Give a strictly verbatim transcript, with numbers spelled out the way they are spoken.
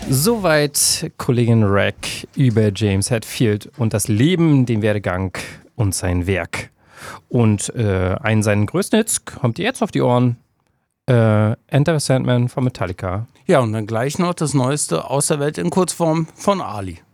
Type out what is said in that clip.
Soweit Kollegin Rack über James Hetfield und das Leben, den Werdegang und sein Werk. Und äh, einen seinen größten Hits kommt ihr jetzt auf die Ohren. Äh, Enter the Sandman von Metallica. Ja, und dann gleich noch das Neueste aus der Welt in Kurzform von Ali.